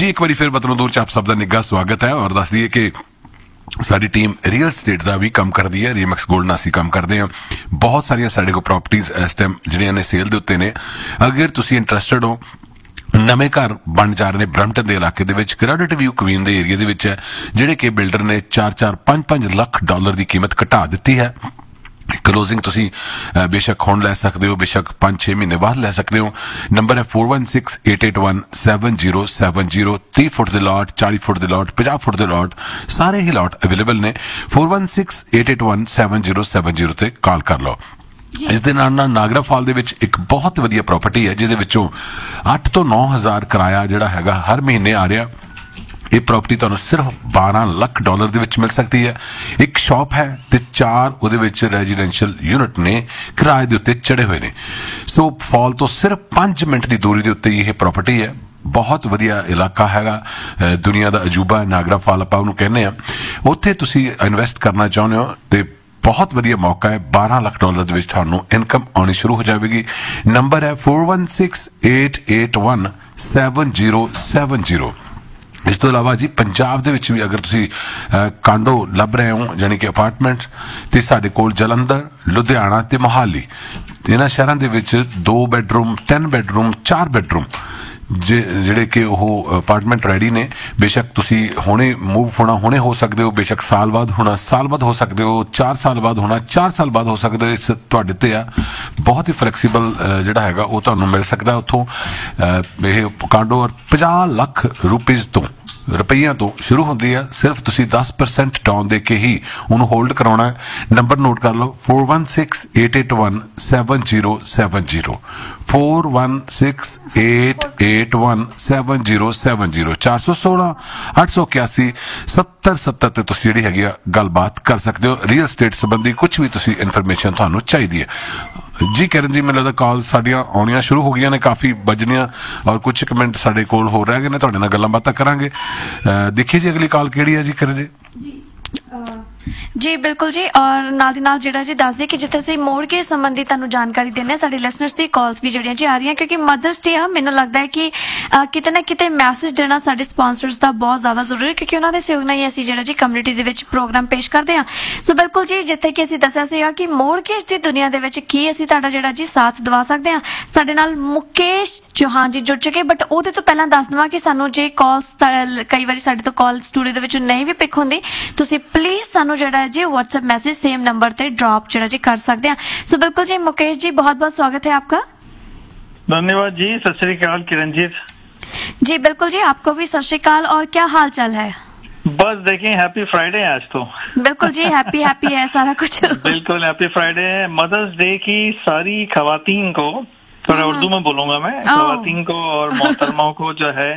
जी एक बार फिर बतनों च आप सब का निघा स्वागत है और दस दिए कि साडी टीम रियल स्टेट का भी काम करती है। रीमैक्स गोल्ड नाल असीं काम करते हैं। बहुत सारिया साडे कोल प्रॉपर्टीज इस टाइम जिहड़ियां ने सेल दे उत्ते ने। अगर तुसीं इंटरस्टेड हो, नवे घर बन जा रहे ने ब्रैम्पटन के इलाके दे विच क्रेडिट व्यू क्वीन के एरिया दे विच है, जिहड़े कि बिल्डर ने 4-5 लाख डॉलर की कीमत घटा दी है। क्लोजिंग तुसी बेशक हुण लै सकते हो, बेशक 5-6 महीने बाद लै सकते हो। नंबर है 4168817070। 30 फुट के लॉट, 40 फुट के लॉट, 50 फुट के लॉट, सारे ही लॉट अवेलेबल ने। 4168817070 ते कॉल कर लो। इस दे नाल नागरा फॉल दे विच एक बहुत वधिया प्रॉपर्टी है, जिहदे विचों 8 ਤੋਂ 9 हज़ार किराया जिहड़ा हैगा हर महीने आ रहा। ये प्रॉपर्टी तुहानूं सिर्फ 12 लाख डॉलर दे विच मिल सकती है। एक शॉप है ते 4 उहदे विच रेजिडेंशियल यूनिट ने किराए दे उत्ते चढ़े हुए ने। सो फॉल तो सिर्फ 5 मिनट की दूरी दे उत्ते ये प्रॉपर्टी है। बहुत वधिया इलाका हैगा, दुनिया का अजूबा है नागरा फॉल आपां उहनूं कहने आ। उत्थे तुसीं इन्वेस्ट करना चाहुंदे हो ते बहुत वधिया मौका है। 12 लाख डॉलर दे विच तुहानूं इनकम आनी शुरू हो जाएगी। नंबर है 4168817070। इस तो इलावा जी पंजाब दे विच भी अगर तुसी कांडो लभ रहे हो, यानी कि अपार्टमेंट्स, ते साडे कोल जलंधर, लुधियाना ते मोहाली, इन्हां शहरां दे विच 2 बेडरूम, 3 बेडरूम, 4 बेडरूम जिहड़े कि ओह अपार्टमेंट रेडी ने। बेशक तुसी हुणे मूव होना हुणे हो सकते हो, बेशक साल बाद होना साल बाद हो सकते हो, 4 साल बाद होना 4 साल बाद हो सकते हो। इस तुहाडे ते आ। बहुत ही फ्लैक्सीबल जिहड़ा हैगा वो तुहानूं मिल सकदा उत्थों। यह कांडो 50 लाख रुपईया तो शुरू होती है। सिर्फ तुसी 10% डाउन दे के ही उन्होंने होल्ड कराना है। नंबर नोट कर लो 4168817070। 4168817070। 416-881-7070 ते तुसी जिहड़ी हैगी गलबात कर सकते हो। रियल स्टेट संबंधी कुछ भी तुसी इन्फॉर्मेशन तुहानूं चाहिदी है जी। किरण जी मैनूं लगदा कॉल साडियां आउणियां शुरू हो गईयां ने, काफ़ी बजनियां और कुछ एक मिनट साडे कोल हो रह गए ने। तुहाडे नाल गल्लां बातां करांगे। देखिए जी अगली कॉल किहड़ी है जी किरण जी? जी बिल्कुल जी। और नाल दी नाल जिहड़ा जी दस दे कि जिथे असीं मोरगेज संबंधी तुहानूं जानकारी देने साडे लिसनर्स दी कॉल्स भी जिहड़ियां जी आ रही हैं, क्योंकि मदर्स डे आ। मैनूं लगदा है कि किते ना किते मैसेज देना साडे स्पॉन्सर्स दा बहुत ज़्यादा जरूरी है, क्योंकि उन्हां दे सहयोग नाल ही असीं जिहड़ा जी कम्युनिटी दे विच प्रोग्राम पेश करदे हां। सो बिल्कुल जी जिथे कि असीं दस्सिया सीगा कि मोरगेज दी दुनिया दे विच की असीं तुहाडा जिहड़ा जी साथ दवा सकदे हां। साडे नाल मुकेश चौहान जी जुड़ चुके, बट ਉਹਦੇ ਤੋਂ ਪਹਿਲਾਂ ਦੱਸ ਦਵਾਂ ਕਿ ਸਾਨੂੰ ਜੇ ਕਾਲਸ ਕਈ ਵਾਰੀ ਸਾਡੇ ਤੋਂ ਕਾਲ ਸਟੂਡੀਓ ਦੇ ਵਿੱਚ ਨਹੀਂ ਵੀ ਪਿਕ ਹੁੰਦੀ, ਤੁਸੀਂ ਪਲੀਜ਼ ਸਾਨੂੰ ਜਿਹੜਾ जी व्हाट्सएप मैसेज सेम नंबर पे ड्रॉप जरा जी कर सकते हैं। सो बिल्कुल जी मुकेश जी बहुत बहुत स्वागत है आपका। धन्यवाद जी। सत श्री अकाल किरणजीत जी। बिल्कुल जी आपको भी सत श्री अकाल। और क्या हाल चाल है? बस देखें हैप्पी फ्राइडे है आज तो। बिल्कुल जी हैप्पी हैप्पी है सारा कुछ। बिल्कुल हैप्पी फ्राइडे है। मदर्स डे की सारी खवातीन को, थोड़ा उर्दू में बोलूंगा मैं, खवातीन को और मोहतरमाओं को जो है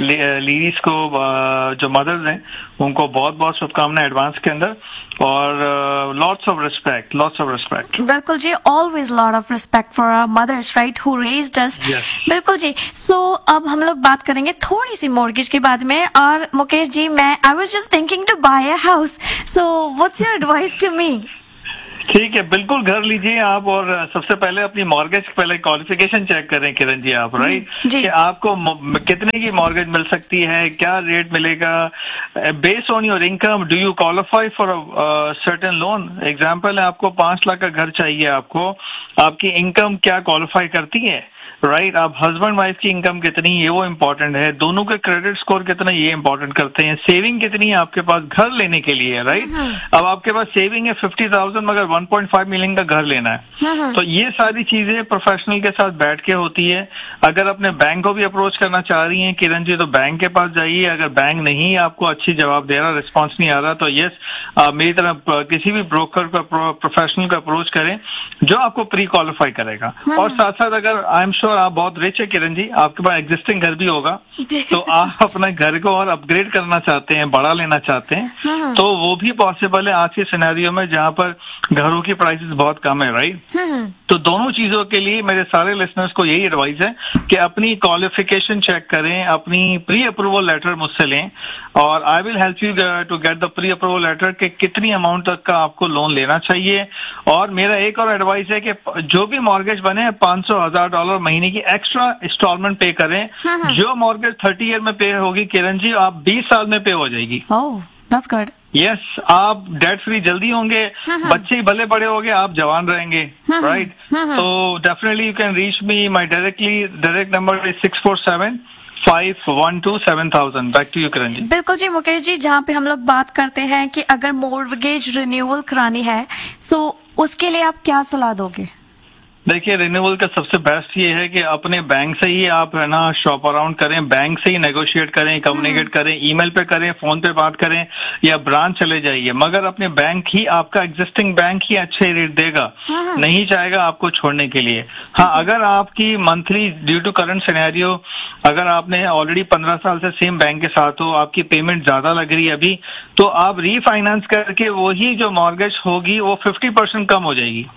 लेडीज को जो मदर्स हैं उनको बहुत बहुत शुभकामनाएं एडवांस के अंदर। और लॉट्स ऑफ रिस्पेक्ट। बिल्कुल जी always lot of respect for our mother's right who raised अस। बिल्कुल जी। सो अब हम लोग बात करेंगे थोड़ी सी मॉर्गेज के बाद में। और मुकेश जी मैं I was just thinking to bye a house, so what's your advice to me? ठीक है, बिल्कुल घर लीजिए आप। और सबसे पहले अपनी मॉर्गेज पहले क्वालिफिकेशन चेक करें किरण जी आप, राइट, कि आपको कितने की मॉर्गेज मिल सकती है, क्या रेट मिलेगा, based on your income do you qualify for a certain loan. Example है आपको 5 लाख का घर चाहिए, आपकी इनकम क्या क्वालिफाई करती है, राइट। आप हस्बैंड वाइफ की इनकम कितनी है वो इम्पोर्टेंट है, दोनों के क्रेडिट स्कोर कितना ये इम्पोर्टेंट करते हैं, सेविंग कितनी है आपके पास घर लेने के लिए, राइट। अब आपके पास सेविंग है 50,000 मगर 1.5 मिलियन का घर लेना है, तो ये सारी चीजें प्रोफेशनल के साथ बैठ के होती है। अगर अपने बैंक को भी अप्रोच करना चाह रही हैं किरण जी तो बैंक के पास जाइए। अगर बैंक नहीं आपको अच्छी जवाब दे रहा, रिस्पॉन्स नहीं आ रहा, तो यस मेरी तरफ किसी भी ब्रोकर का प्रोफेशनल का अप्रोच करें जो आपको प्री क्वालिफाई करेगा। और साथ साथ अगर आई एम श्योर आप बहुत रिच है किरण जी, आपके पास एग्जिस्टिंग घर भी होगा, तो आप अपने घर को और अपग्रेड करना चाहते हैं, बड़ा लेना चाहते हैं, तो वो भी पॉसिबल है आज के सिनेरियो में जहां पर घरों की प्राइसेस बहुत कम है, राइट। तो दोनों चीजों के लिए मेरे सारे लिसनर्स को यही एडवाइस है कि अपनी क्वालिफिकेशन चेक करें, अपनी प्री अप्रूवल लेटर मुझसे लें और I will help you to get the pre approval letter कि कितनी अमाउंट तक का आपको लोन लेना चाहिए। और मेरा एक और एडवाइस है कि जो भी मॉर्गेज बने $500,000 महीने की एक्स्ट्रा इंस्टॉलमेंट पे करें। जो मॉर्गेज 30 ईयर में पे होगी किरण जी, आप 20 साल में पे हो जाएगी। ओह, दैट्स गुड। यस, आप डेट फ्री जल्दी होंगे, बच्चे भले बड़े होंगे, आप जवान रहेंगे, राइट? तो definitely you can reach me, my direct number is 647-512-7000। Back to you Kiran ji. बिल्कुल जी मुकेश जी, जहाँ पे हम लोग बात करते हैं कि अगर मॉर्गेज रिन्यूअल करानी है, सो उसके लिए आप क्या सलाह दोगे? देखिए, रिन्यूअल का सबसे बेस्ट ये है कि अपने बैंक से ही आप है ना शॉप अराउंड करें, बैंक से ही नेगोशिएट करें, कम्युनिकेट करें, ईमेल पे करें, फोन पे बात करें या ब्रांच चले जाइए, मगर अपने बैंक ही, आपका एग्जिस्टिंग बैंक ही अच्छे रेट देगा, नहीं चाहेगा आपको छोड़ने के लिए। हाँ, अगर आपकी monthly due to current scenario, अगर आपने ऑलरेडी 15 साल से सेम बैंक के साथ हो, आपकी पेमेंट ज्यादा लग रही है अभी, तो आप रीफाइनेंस करके वही जो मॉर्गेज होगी वो 50% कम हो जाएगी।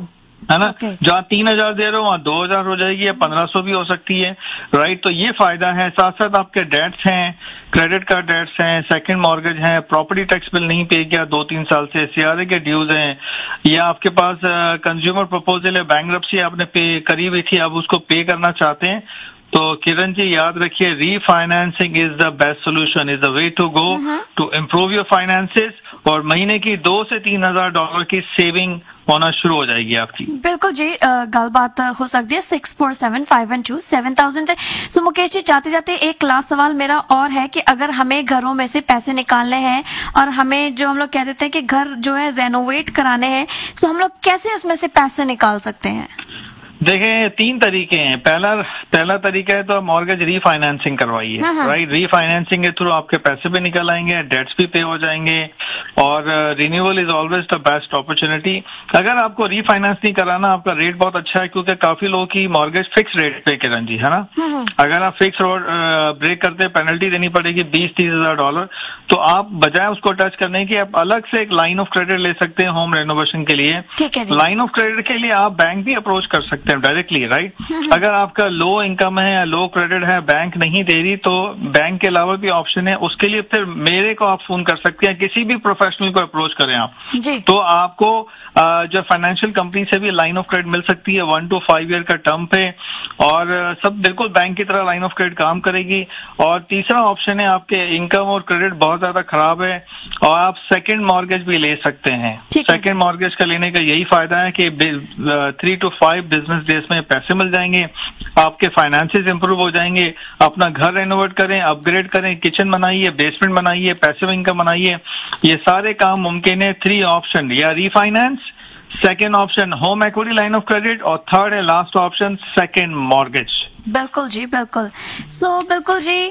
है ना? जहाँ 3000 दे रहे हो वहाँ 2000 हो जाएगी या 1500 भी हो सकती है, राइट? तो ये फायदा है। साथ साथ आपके डेट्स हैं, क्रेडिट कार्ड डेट्स हैं, सेकंड मॉर्गेज है, प्रॉपर्टी टैक्स बिल नहीं पे किया 2-3 साल से, सीआरए के ड्यूज हैं, या आपके पास कंज्यूमर प्रपोजल है, बैंकरप्सी आपने पे करी हुई थी, अब उसको पे करना चाहते हैं, तो किरण जी याद रखिए, refinancing is the best solution, is the way to go to improve your finances, और महीने की $2,000 से $3,000 की सेविंग होना शुरू हो जाएगी आपकी। बिल्कुल जी, गलबात हो सकती है 647-512-7000 से। सो मुकेश जी, जाते जाते एक लास्ट सवाल मेरा और है कि अगर हमें घरों में से पैसे निकालने हैं और हमें, जो हम लोग कह देते हैं कि घर जो है रेनोवेट कराने हैं, सो हम लोग कैसे उसमें से पैसे निकाल सकते हैं? देखें, 3 तरीके हैं। पहला तरीका है तो मॉर्गेज रीफाइनेंसिंग करवाइए, राइट? रीफाइनेंसिंग के थ्रू आपके पैसे भी निकल आएंगे, डेट्स भी पे हो जाएंगे, और renewal is always the best opportunity. अगर आपको रीफाइनेंस नहीं कराना, आपका रेट बहुत अच्छा है, क्योंकि काफी लोगों की मॉर्गेज फिक्स रेट पे किरण जी, है ना? अगर आप फिक्स ब्रेक करते हैं, पेनल्टी देनी पड़ेगी $20-30,000। तो आप बजाय उसको टच करने की, आप अलग से एक लाइन ऑफ क्रेडिट ले सकते हैं होम रेनोवेशन के लिए। लाइन ऑफ क्रेडिट के लिए आप बैंक भी अप्रोच कर सकते हैं डायरेक्टली, राइट? अगर आपका लो इनकम है या लो क्रेडिट है, बैंक नहीं दे रही, तो बैंक के अलावा भी ऑप्शन है, उसके लिए फिर मेरे को आप फोन कर सकते हैं, किसी भी प्रोफेशनल को अप्रोच करें आप जी। तो आपको जो फाइनेंशियल कंपनी से भी लाइन ऑफ क्रेडिट मिल सकती है 1 to 5 ईयर का टर्म पे, और सब बिल्कुल बैंक की तरह लाइन ऑफ क्रेडिट काम करेगी। और तीसरा ऑप्शन है, आपके इनकम और क्रेडिट बहुत ज्यादा खराब है और आप सेकंड मॉर्गेज भी ले सकते हैं। सेकंड मॉर्गेज का लेने का यही फायदा है कि 3 to 5 बिजनेस डेज में पैसे मिल जाएंगे, आपके फाइनेंसेस इंप्रूव हो जाएंगे, अपना घर रेनोवेट करें, अपग्रेड करें, किचन बनाइए, बेसमेंट बनाइए, पैसिव इनकम बनाइए, ये सारे काम मुमकिन है। 3 ऑप्शन, या refinance, second option home equity line of credit, और थर्ड है लास्ट ऑप्शन सेकेंड मॉर्गेज। बिल्कुल जी, बिल्कुल। सो बिल्कुल जी,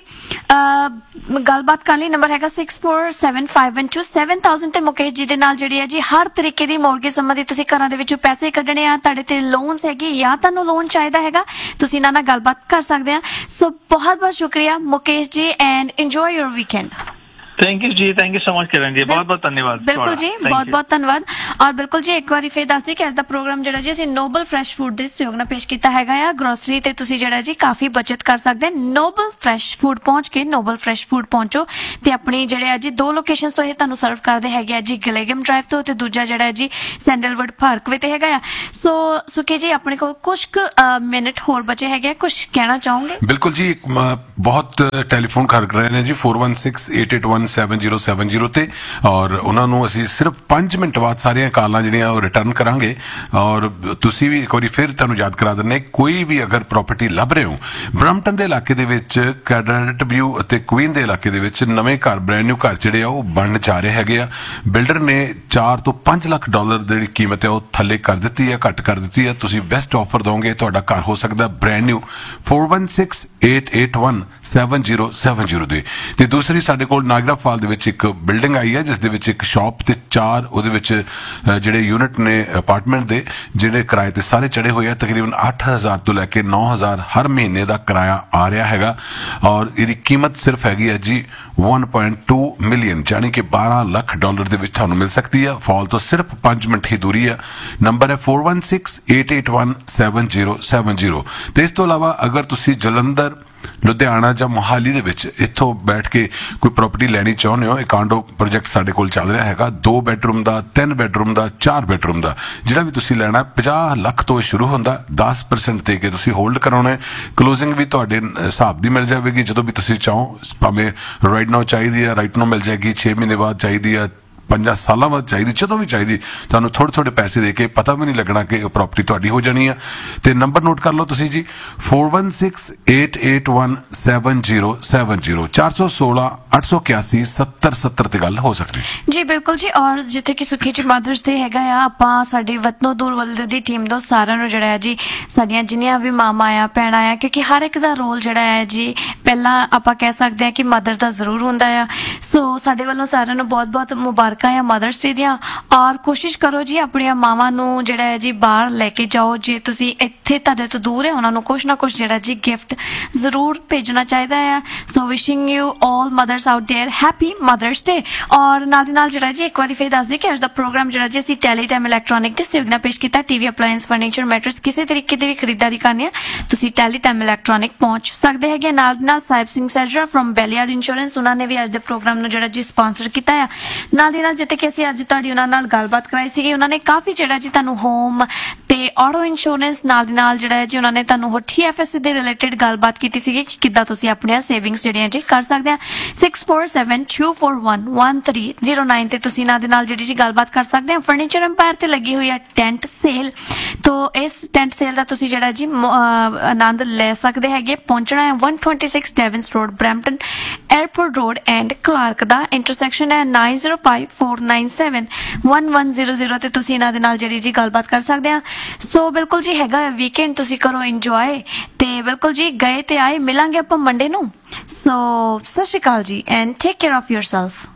गलबात कर ਲਈ ਨੰਬਰ ਹੈਗਾ 647-512-7000 ਤੇ ਮੁਕੇਸ਼ ਜੀ ਦੇ ਨਾਲ ਜਿਹੜੀ ਹੈ ਜੀ ਹਰ ਤਰੀਕੇ ਦੀ ਮੌਰਗੇਜ ਸੰਬੰਧੀ ਤੁਸੀਂ ਘਰਾਂ ਦੇ ਵਿੱਚੋਂ ਪੈਸੇ ਕੱਢਣੇ ਆ, ਤੁਹਾਡੇ ਤੇ ਲੋਨਸ ਹੈਗੇ ਜਾਂ ਤੁਹਾਨੂੰ ਲੋਨ ਚਾਹੀਦਾ ਹੈਗਾ, ਤੁਸੀਂ ਇਹਨਾਂ ਨਾਲ ਗੱਲਬਾਤ ਕਰ ਸਕਦੇ ਆ। ਸੋ ਬਹੁਤ ਬਹੁਤ ਸ਼ੁਕਰੀਆ ਮੁਕੇਸ਼ ਜੀ, and ਇੰਜॉय your weekend. Thank you ji, thank you so much Kiran ji, बहुत बहुत धन्यवाद। बिल्कुल जी, बहुत बहुत धन्यवाद। और बिल्कुल जी, एक बार फिर दस दी कि आज दा प्रोग्राम ਜਿਹੜਾ ਜੀ ਅਸੀਂ ਨੋਬਲ ਫਰੈਸ਼ ਫੂਡ ਦੇ ਸਹਿਯੋਗ ਨਾਲ ਪੇਸ਼ ਕੀਤਾ ਹੈਗਾ ਆ। ਗਰੋਸਰੀ ਤੇ ਤੁਸੀਂ ਜਿਹੜਾ ਜੀ ਕਾਫੀ ਬਚਤ ਕਰ ਸਕਦੇ। ਨੋਬਲ ਫਰੈਸ਼ ਫੂਡ ਪਹੁੰਚ ਕੇ ਨੋਬਲ ਫਰੈਸ਼ ਫੂਡ ਪਹੁੰਚੋ ਤੇ ਆਪਣੀ ਜਿਹੜੇ ਆ ਜੀ 2 ਲੋਕੇਸ਼ਨਸ ਤੋਂ ਇਹ ਤੁਹਾਨੂੰ ਸਰਵ ਕਰਦੇ ਹੈਗੇ ਆ ਜੀ, ਗਲੇਗਮ ਡਰਾਈਵ ਤੋਂ ਤੇ ਦੂਜਾ ਜਿਹੜਾ ਜੀ ਸੈਂਡਲਵੁੱਡ ਪਾਰਕਵੇ ਤੇ ਹੈਗਾ ਆ। ਸੋ ਸੁਖੀ ਜੀ, ਆਪਣੇ ਕੋਲ ਕੁਝ ਮਿੰਟ ਹੋਰ ਬਚੇ ਹੈਗੇ, ਕੁਝ ਕਹਿਣਾ ਚਾਹੋਗੇ? बिल्कुल जी, बहुत ਟੈਲੀਫੋਨ ਕਰ ਰਹੇ ਨੇ ਜੀ 4168817070 ਤੇ, ਔਰ ਉਹਨਾਂ ਨੂੰ ਅਸੀਂ ਸਿਰਫ 5 ਮਿੰਟ ਬਾਅਦ ਸਾਰੀਆਂ ਕਾਲਾਂ ਜਿਹੜੀਆਂ ਉਹ ਰਿਟਰਨ ਕਰਾਂਗੇ। ਔਰ ਤੁਸੀਂ ਵੀ ਇੱਕ ਵਾਰੀ ਫਿਰ ਤੁਹਾਨੂੰ ਯਾਦ ਕਰਾ ਦਿੰਦੇ, ਕੋਈ ਵੀ ਅਗਰ ਪ੍ਰਾਪਰਟੀ ਲੱਭ ਰਹੇ ਹੋ ਬ੍ਰੈਂਪਟਨ ਦੇ ਇਲਾਕੇ ਦੇ ਵਿੱਚ, ਕੈਡਰਟ ਵਿਊ ਅਤੇ ਕੁਈਨ ਦੇ ਇਲਾਕੇ ਦੇ ਵਿੱਚ ਨਵੇਂ ਘਰ, ਬ੍ਰੈਂਡ ਨਿਊ ਘਰ ਜਿਹੜੇ ਆ ਉਹ ਬਣਨ ਜਾ ਰਹੇ ਹੈਗੇ ਆ। ਬਿਲਡਰ ਨੇ $4 ਤੋਂ $5 ਲੱਖ ਜਿਹੜੀ ਕੀਮਤ ਹੈ ਉਹ ਥੱਲੇ ਕਰ ਦਿੱਤੀ ਹੈ, ਘੱਟ ਕਰ ਦਿੱਤੀ ਹੈ। ਤੁਸੀਂ ਬੈਸਟ ਆਫਰ ਦੋਗੇ, ਤੁਹਾਡਾ ਘਰ ਹੋ ਸਕਦਾ ਬ੍ਰੈਂਡ ਨਿਊ 4168817070 ਦੇ। ਤੇ ਦੂਸਰੀ ਸਾਡੇ ਕੋਲ ਨਾਗਰਾ ਫਾਲ ਦੇ ਵਿੱਚ ਇੱਕ ਬਿਲਡਿੰਗ ਆਈ ਹੈ, ਜਿਸ ਦੇ ਵਿੱਚ ਇੱਕ ਸ਼ਾਪ ਤੇ 4 ਉਹਦੇ ਵਿੱਚ ਜਿਹੜੇ ਯੂਨਿਟ ਨੇ ਅਪਾਰਟਮੈਂਟ ਦੇ, ਜਿਹੜੇ ਕਿਰਾਏ ਤੇ ਸਾਰੇ ਚੜੇ ਹੋਏ ਆ। ਤਕਰੀਬਨ 8000 ਤੋਂ ਲੈ ਕੇ 9000 ਹਰ ਮਹੀਨੇ ਦਾ ਕਿਰਾਇਆ ਆ ਰਿਹਾ ਹੈਗਾ, ਔਰ ਇਹਦੀ ਕੀਮਤ ਸਿਰਫ ਹੈਗੀ ਹੈ ਜੀ 1.2 ਮਿਲੀਅਨ, ਯਾਨੀ ਕਿ $12 ਲੱਖ ਦੇ ਵਿੱਚ ਤੁਹਾਨੂੰ ਮਿਲ ਸਕਦੀ ਹੈ। ਫਾਲ ਤੋਂ ਸਿਰਫ 5 ਮਿੰਟ ਹੀ ਦੂਰੀ ਹੈ। ਨੰਬਰ ਹੈ 4168817070। ਤੇ ਇਸ ਤੋਂ ਇਲਾਵਾ ਅਗਰ ਤੁਸੀਂ ਜਲੰਧਰ ਲੁਧਿਆਣਾ ਜਾਂ ਮੋਹਾਲੀ ਦੇ ਵਿੱਚ ਇੱਥੋਂ ਬੈਠ ਕੇ ਕੋਈ ਪ੍ਰਾਪਰਟੀ ਲੈਣੀ ਚਾਹੁੰਦੇ ਹੋ, ਇਹ ਕਾਂਡੋ ਪ੍ਰੋਜੈਕਟ ਸਾਡੇ ਕੋਲ ਚੱਲ ਰਿਹਾ ਹੈਗਾ। 2 ਬੈਡਰੂਮ ਦਾ, 3 ਬੈਡਰੂਮ ਦਾ, 4 ਬੈਡਰੂਮ ਦਾ, ਜਿਹੜਾ ਵੀ ਤੁਸੀਂ ਲੈਣਾ 50 ਲੱਖ ਤੋਂ ਸ਼ੁਰੂ ਹੁੰਦਾ। 10% ਦੇ ਕੇ ਤੁਸੀਂ ਹੋਲਡ ਕਰਾਉਣਾ। ਕਲੋਜ਼ਿੰਗ ਵੀ ਤੁਹਾਡੇ ਹਿਸਾਬ ਦੀ ਮਿਲ ਜਾਵੇਗੀ ਜਦੋਂ ਵੀ ਤੁਸੀਂ ਚਾਹੋ, ਭਾਵੇਂ ਰਾਈਟ ਨਾਓ ਚਾਹੀਦੀ ਆ ਰਾਈਟ ਨਾਓ ਮਿਲ ਜਾਏਗੀ, 6 ਮਹੀਨੇ ਬਾਅਦ ਚਾਹੀਦੀ ਆ, 5 ਸਾਲਾਂ ਬਾਅਦ ਚਾਹੀਦੀ, ਜਦੋਂ ਵੀ ਚਾਹੀਦੀ, ਤੁਹਾਨੂੰ ਥੋੜੇ ਪੈਸੇ ਦੇ ਕੇ ਪਤਾ ਵੀ ਨਹੀਂ ਲੱਗਣਾ ਕਿ ਉਹ ਪ੍ਰਾਪਰਟੀ ਤੁਹਾਡੀ ਹੋ ਜਾਣੀ ਆ। ਤੇ ਨੰਬਰ ਨੋਟ ਕਰ ਲਓ ਤੁਸੀਂ ਜੀ, 4168817070 416 881 7070 ਤੇ ਗੱਲ ਹੋ ਸਕਦੀ ਜੀ। ਬਿਲਕੁਲ ਜੀ। ਔਰ ਜਿੱਥੇ ਕਿ ਸੁਖੀ ਜੀ ਮਦਰਸ ਡੇ ਹੈਗਾ ਆ, ਆਪਾਂ ਸਾਡੀ ਵਤਨੋ ਦੂਰ ਵੱਲ ਦੀ ਟੀਮ ਤੋਂ ਸਾਰਿਆਂ ਨੂੰ ਜਿਹੜਾ ਹੈ ਜੀ, ਸਾਡੀਆਂ ਜਿੰਨੀਆਂ ਵੀ ਮਾਮਾ ਆ ਭੈਣਾਂ ਆ, ਕਿਉਂਕਿ ਹਰ ਇੱਕ ਦਾ ਰੋਲ ਜਿਹੜਾ ਹੈ ਜੀ ਪਹਿਲਾਂ ਆਪਾਂ ਕਹਿ ਸਕਦੇ ਹਾਂ ਕਿ ਮਦਰ ਦਾ ਜ਼ਰੂਰ ਹੁੰਦਾ ਆ। ਸੋ ਸਾਡੇ ਵੱਲੋਂ ਸਾਰਿਆਂ ਨੂੰ ਬਹੁਤ ਬਹੁਤ ਮੁਬਾਰਕਾਂ ਆ ਮਦਰਸ ਡੇ ਦੀਆਂ। ਔਰ ਕੋਸ਼ਿਸ਼ ਕਰੋ ਜੀ ਆਪਣੀਆਂ ਮਾਵਾਂ ਨੂੰ ਜਿਹੜਾ ਹੈ ਜੀ ਬਾਹਰ ਲੈ ਕੇ ਜਾਓ। ਜੇ ਤੁਸੀਂ ਇੱਥੇ ਤੁਹਾਡੇ ਤੋਂ ਦੂਰ ਹੈ, ਉਹਨਾਂ ਨੂੰ ਕੁਛ ਨਾ ਕੁਛ ਜਿਹੜਾ ਜੀ ਗਿਫਟ ਜ਼ਰੂਰ ਭੇਜਣਾ ਚਾਹੀਦਾ ਆ। ਸੋ wishing you all mothers out there happy mothers ਡੇ। ਔਰ ਨਾਲ ਦੀ ਨਾਲ ਜਿਹੜਾ ਜੀ ਇੱਕ ਵਾਰੀ ਫਿਰ ਦੱਸ ਦਈਏ ਕਿ ਅੱਜ ਦਾ ਪ੍ਰੋਗਰਾਮ ਜਿਹੜਾ ਜੀ ਅਸੀਂ ਟੈਲੀਟਾਈਮ ਇਲੈਕਟ੍ਰੋਨਿਕ ਦੇ ਸਹਿਯੋਗ ਨਾਲ ਪੇਸ਼ ਕੀਤਾ। ਟੀਵੀ ਅਪਲਾਇੰਸ ਫਰਨੀਚਰ ਮੈਟਰਸ ਕਿਸੇ ਤਰੀਕੇ ਦੀ ਵੀ ਖਰੀਦਦਾਰੀ ਕਰਨੀ ਆ ਤੁਸੀਂ ਟੈਲੀਟਾਈਮ ਇਲੈਕਟ੍ਰੋਨਿਕ ਪਹੁੰਚ ਸਕਦੇ ਹੈਗੇ। ਨਾਲ ਦੀ ਨਾਲ ਸਾਹਿਬ ਸਿੰਘ ਸੈਜਰਾ ਫਰਮ ਬੈਲੀਆਰਡ ਇੰਸ਼ੋਰੈਂਸ, ਉਹਨਾਂ ਨੇ ਵੀ ਅੱਜ ਦੇ ਪ੍ਰੋਗਰਾਮ ਨੂੰ ਜਿਹੜਾ ਜੀ ਸਪਾਂਸਰ ਕੀਤਾ ਆ। ਨਾਲ ਦੀ ਨਾਲ ਜਿੱਥੇ ਕਿ ਅਸੀਂ ਅੱਜ ਤੁਹਾਡੀ ਉਹਨਾਂ ਨਾਲ ਗੱਲਬਾਤ ਕਰਾਈ ਸੀਗੀ, ਉਹਨਾਂ ਨੇ ਕਾਫੀ ਜਿਹੜਾ ਜੀ ਤੁਹਾਨੂੰ ਹੋਮ ਤੇ ਆਟੋ ਇੰਸ਼ੋਰੈਂਸ, ਨਾਲ ਦੀ ਨਾਲ ਜਿਹੜਾ ਹੈ ਜੀ ਉਹਨਾਂ ਨੇ ਤੁਹਾਨੂੰ TFS ਦੇ ਰਿਲੇਟਡ ਗੱਲਬਾਤ ਕੀਤੀ ਸੀਗੀ ਕਿ ਕਿੱਦਾਂ ਤੁਸੀਂ ਆਪਣੀਆਂ ਸੇਵਿੰਗਸ ਜਿਹੜੀਆਂ ਜੀ ਕਰ ਸਕਦੇ ਆ। 6472411309 ਤੇ ਤੁਸੀਂ ਇਹਨਾਂ ਦੇ ਨਾਲ ਜਿਹੜੀ ਜੀ ਗੱਲਬਾਤ ਕਰ ਸਕਦੇ ਆ। ਫਰਨੀਚਰ ਐਮਪਾਇਰ ਤੇ ਲੱਗੀ ਹੋਈ ਹੈ ਟੈਂਟ ਸੇਲ, ਤੋਂ ਇਸ ਟੈਂਟ ਸੇਲ ਦਾ ਤੁਸੀਂ ਜਿਹੜਾ ਜੀ ਆਨੰਦ ਲੈ ਸਕਦੇ ਹੈਗੇ। ਪਹੁੰਚਣਾ ਹੈ 126 ਡੈਵਿੰਸ road, Brampton airport road and Clark the intersection ਹੈ 9054971100 ਤੇ ਤੁਸੀਂ ਇਹਨਾਂ ਦੇ ਨਾਲ ਜਿਹੜੀ ਜੀ ਗੱਲਬਾਤ ਕਰ ਸਕਦੇ ਆ। ਸੋ ਬਿਲਕੁਲ ਜੀ ਹੈਗਾ ਵੀਕਐਂਡ, ਤੁਸੀਂ ਕਰੋ ਇੰਜੋਏ ਤੇ ਬਿਲਕੁਲ ਜੀ ਗਏ ਤੇ ਆਏ। ਮਿਲਾਂਗੇ ਆਪਾਂ ਮੰਡੇ ਨੂੰ। ਸੋ ਸਤਿ ਸ਼੍ਰੀ ਅਕਾਲ ਜੀ and take care of yourself.